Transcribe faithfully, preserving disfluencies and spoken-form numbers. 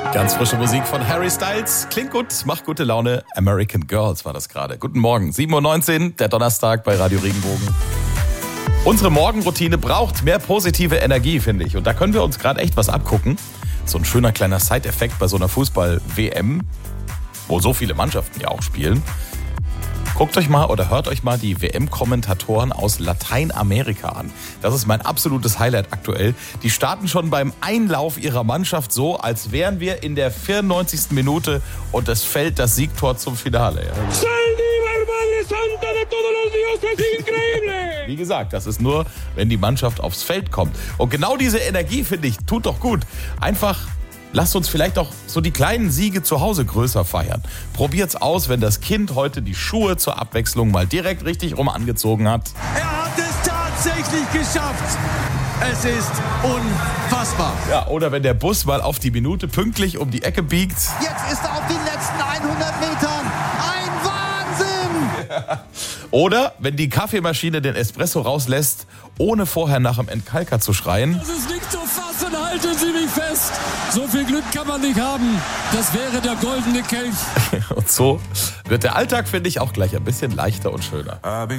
Ganz frische Musik von Harry Styles. Klingt gut, macht gute Laune. American Girls war das gerade. Guten Morgen, sieben Uhr neunzehn, der Donnerstag bei Radio Regenbogen. Unsere Morgenroutine braucht mehr positive Energie, finde ich. Und da können wir uns gerade echt was abgucken. So ein schöner kleiner Side-Effekt bei so einer Fußball-W M, wo so viele Mannschaften ja auch spielen. Guckt euch mal oder hört euch mal die W M-Kommentatoren aus Lateinamerika an. Das ist mein absolutes Highlight aktuell. Die starten schon beim Einlauf ihrer Mannschaft so, als wären wir in der vierundneunzigsten Minute und es fällt das Siegtor zum Finale. Ja. Wie gesagt, das ist nur, wenn die Mannschaft aufs Feld kommt. Und genau diese Energie, finde ich, tut doch gut. Einfach lasst uns vielleicht auch so die kleinen Siege zu Hause größer feiern. Probiert's aus, wenn das Kind heute die Schuhe zur Abwechslung mal direkt richtig rum angezogen hat. Er hat es tatsächlich geschafft. Es ist unfassbar. Ja, oder wenn der Bus mal auf die Minute pünktlich um die Ecke biegt. Jetzt ist er auf den letzten hundert Metern. Ein Wahnsinn! Oder wenn die Kaffeemaschine den Espresso rauslässt, ohne vorher nach dem Entkalker zu schreien. Das ist nicht zu fassen, halten Sie mich fest. So viel Glück kann man nicht haben. Das wäre der goldene Kelch. Und so wird der Alltag, finde ich, auch gleich ein bisschen leichter und schöner.